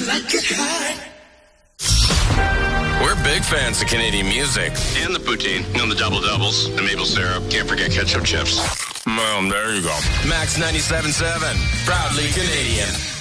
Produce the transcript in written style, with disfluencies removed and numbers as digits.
like it hot. We're big fans of Canadian music. And the poutine, and the double-doubles, the maple syrup. Can't forget ketchup chips. Well, there you go. Max 97.7, proudly Canadian.